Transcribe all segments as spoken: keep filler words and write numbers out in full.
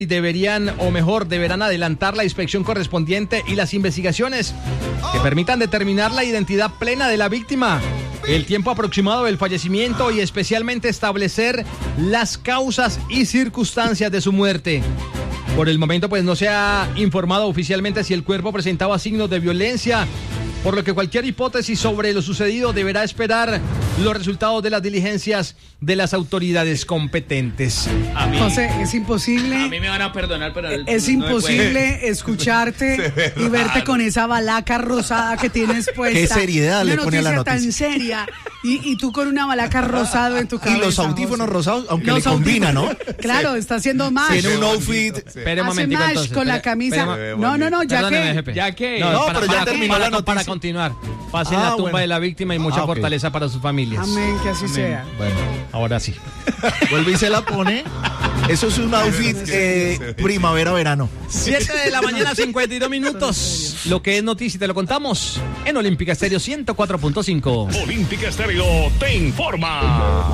deberían, o mejor, deberán adelantar la inspección correspondiente y las investigaciones que permitan determinar la identidad plena de la víctima, el tiempo aproximado del fallecimiento y especialmente establecer las causas y circunstancias de su muerte. Por el momento, pues no se ha informado oficialmente si el cuerpo presentaba signos de violencia, por lo que cualquier hipótesis sobre lo sucedido deberá esperar los resultados de las diligencias de las autoridades competentes. A mí, José, es imposible. A mí me van a perdonar, pero es no imposible escucharte y verte con esa balaca rosada que tienes puesta. Qué seriedad una le pone a la noticia noticia. tan seria y, y tú con una balaca rosada en tu cabeza. Y los audífonos José. rosados, aunque Los le combina, ¿no? Claro, está haciendo más. Tiene un outfit. Espere un Hace momentico mash entonces. con la espere, camisa. espere, No, no, no, ya Perdóneme, que. jefe. Ya que- No, pero ya terminó para, la noticia. Para continuar, pasen Ah, la tumba bueno. de la víctima y mucha Ah, ok. fortaleza para sus familias. Amén, que así sea. Bueno, ahora sí. Vuelve y se la pone. Eso es un outfit eh, primavera-verano. siete de la mañana, cincuenta y dos minutos. Lo que es noticia, te lo contamos en Olímpica Estéreo ciento cuatro punto cinco. Olímpica Estéreo te informa.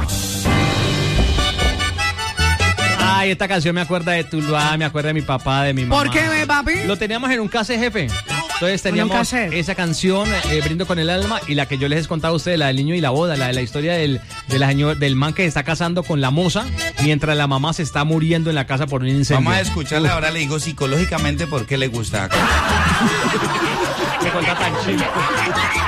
Ay, esta canción me acuerda de Tuluá, me acuerda de mi papá, de mi mamá. ¿Por qué, papi? Lo teníamos en un cassette, jefe. Entonces ¿En un teníamos cassette? esa canción, eh, Brindo con el alma, y la que yo les he contado a ustedes, la del niño y la boda, la de la historia del, de la señor, del man que se está casando con la moza, mientras la mamá se está muriendo en la casa por un incendio. Vamos a escucharle, ahora le digo psicológicamente por qué le gusta. Qué cosa tan chida.